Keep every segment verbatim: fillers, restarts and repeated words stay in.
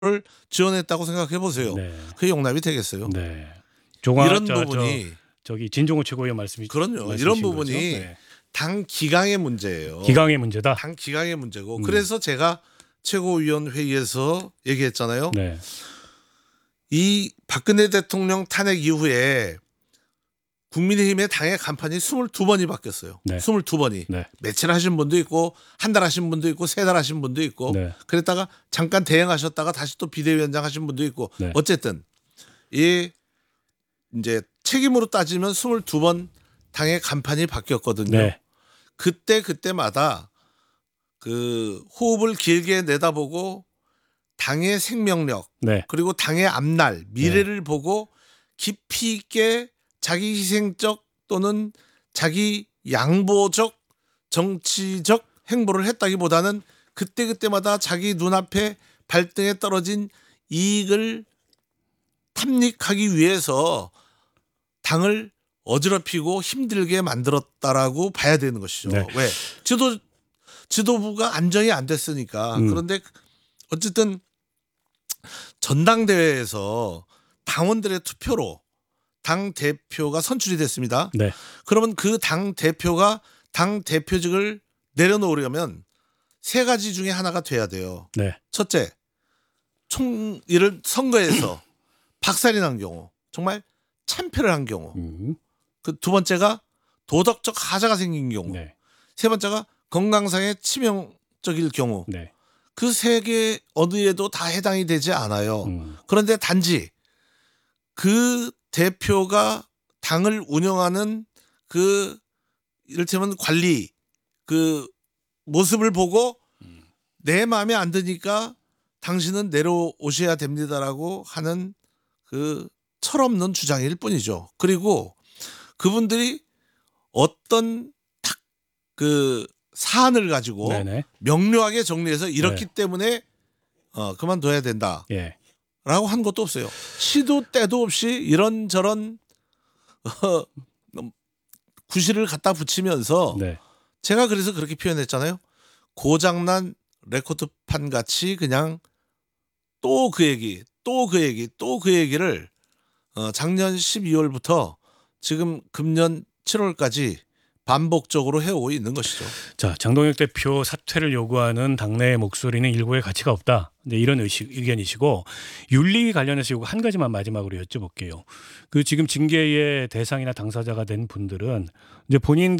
지원했다고 생각해 보세요. 네. 그게 용납이 되겠어요? 네. 종합, 이런 저, 부분이 저, 저기 진종호 최고위원 말씀이 그럼요. 이런 부분이 네. 당 기강의 문제예요. 기강의 문제다. 당 기강의 문제고 음. 그래서 제가 최고위원 회의에서 얘기했잖아요. 네. 이 박근혜 대통령 탄핵 이후에 국민의힘의 당의 간판이 스물두 번이 바뀌었어요. 네. 스물두 번이. 네. 며칠 하신 분도 있고 한 달 하신 분도 있고 세 달 하신 분도 있고 네. 그랬다가 잠깐 대행하셨다가 다시 또 비대위원장 하신 분도 있고 네. 어쨌든 이 이제 책임으로 따지면 스물두 번 당의 간판이 바뀌었거든요. 네. 그때 그때마다 그 호흡을 길게 내다보고 당의 생명력 네. 그리고 당의 앞날 미래를 네. 보고 깊이 있게 자기 희생적 또는 자기 양보적 정치적 행보를 했다기보다는 그때그때마다 자기 눈앞에 발등에 떨어진 이익을 탐닉하기 위해서 당을 어지럽히고 힘들게 만들었다라고 봐야 되는 것이죠. 네. 왜? 지도, 지도부가 안정이 안 됐으니까. 음. 그런데 어쨌든 전당대회에서 당원들의 투표로 당 대표가 선출이 됐습니다. 네. 그러면 그 당 대표가 당 대표직을 내려놓으려면 세 가지 중에 하나가 돼야 돼요. 네. 첫째, 총 이를 선거에서 박살이 난 경우, 정말 참패를 한 경우. 음. 그 두 번째가 도덕적 하자가 생긴 경우. 네. 세 번째가 건강상의 치명적일 경우. 네. 그 세 개 어디에도 다 해당이 되지 않아요. 음. 그런데 단지 그 대표가 당을 운영하는 그 이를테면 관리 그 모습을 보고 내 마음에 안 드니까 당신은 내려오셔야 됩니다라고 하는 그 철없는 주장일 뿐이죠. 그리고 그분들이 어떤 딱 그 사안을 가지고 네네. 명료하게 정리해서 이렇기 네. 때문에 어, 그만둬야 된다. 예. 라고 한 것도 없어요. 시도 때도 없이 이런저런 어, 구실을 갖다 붙이면서 네. 제가 그래서 그렇게 표현했잖아요. 고장난 레코드판 같이 그냥 또 그 얘기 또 그 얘기 또 그 얘기를 어, 작년 십이월부터 지금 금년 칠월까지 반복적으로 해오고 있는 것이죠. 자, 장동혁 대표 사퇴를 요구하는 당내의 목소리는 일부의 가치가 없다. 네, 이런 의식, 의견이시고 윤리위 관련해서 이거 한 가지만 마지막으로 여쭤볼게요. 그 지금 징계의 대상이나 당사자가 된 분들은 이제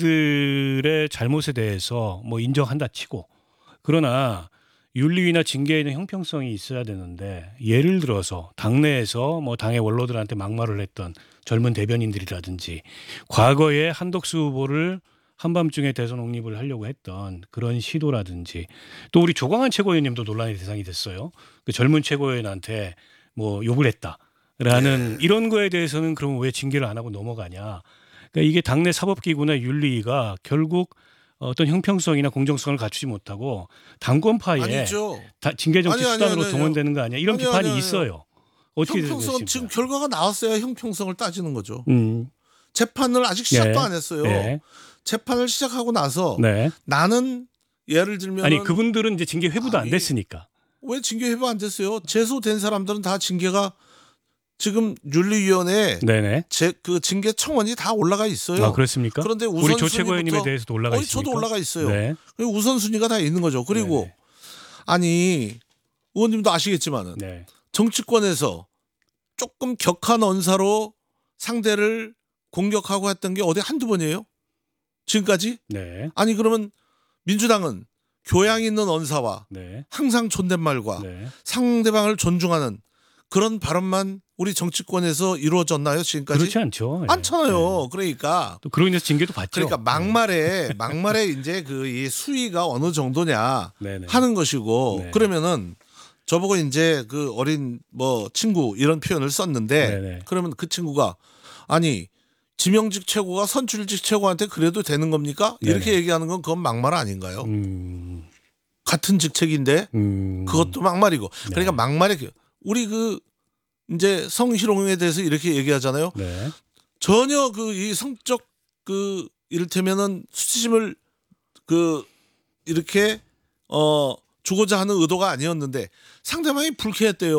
본인들의 잘못에 대해서 뭐 인정한다 치고 그러나 윤리위나 징계에는 형평성이 있어야 되는데 예를 들어서 당내에서 뭐 당의 원로들한테 막말을 했던 젊은 대변인들이라든지 과거에 한덕수 후보를 한밤중에 대선 옹립을 하려고 했던 그런 시도라든지 또 우리 조광한 최고위원님도 논란의 대상이 됐어요. 그 젊은 최고위원한테 뭐 욕을 했다라는 네. 이런 거에 대해서는 그럼 왜 징계를 안 하고 넘어가냐. 그러니까 이게 당내 사법기구나 윤리위가 결국 어떤 형평성이나 공정성을 갖추지 못하고 당권파에 다 징계 정치 아니, 수단으로 아니, 아니, 동원되는 거 아니야? 이런 아니, 비판이 아니, 아니, 있어요. 어떻게 형평성은 지금 결과가 나왔어야 형평성을 따지는 거죠. 음. 재판을 아직 시작도 예. 안 했어요. 예. 재판을 시작하고 나서 네. 나는 예를 들면 아니 그분들은 이제 징계 회부도 아니, 안 됐으니까. 왜 징계 회부 안 됐어요? 제소된 사람들은 다 징계가 지금 윤리위원회 네네. 제 그 징계 청원이 다 올라가 있어요. 아 그렇습니까? 그런데 우리 조 최고위원님에 대해서도 올라가 있습니까? 저도 올라가 있어요. 네. 우선순위가 다 있는 거죠. 그리고 네네. 아니 의원님도 아시겠지만은 네. 정치권에서 조금 격한 언사로 상대를 공격하고 했던 게 어디 한두 번이에요? 지금까지? 네. 아니 그러면 민주당은 교양 있는 언사와 네. 항상 존댓말과 네. 상대방을 존중하는 그런 발언만 우리 정치권에서 이루어졌나요 지금까지? 그렇지 않죠. 않잖아요. 네. 그러니까 또 그로 인해서 징계도 받죠. 그러니까 막말에 막말에 이제 그 이 수위가 어느 정도냐 네네. 하는 것이고 네. 그러면은 저보고 이제 그 어린 뭐 친구 이런 표현을 썼는데 네네. 그러면 그 친구가 아니 지명직 최고가 선출직 최고한테 그래도 되는 겁니까? 이렇게 네네. 얘기하는 건 그건 막말 아닌가요? 음. 같은 직책인데 음. 그것도 막말이고 네. 그러니까 막말에 우리 그 이제 성희롱에 대해서 이렇게 얘기하잖아요. 네. 전혀 그 이 성적 그 이를테면은 수치심을 그 이렇게 어 주고자 하는 의도가 아니었는데 상대방이 불쾌했대요.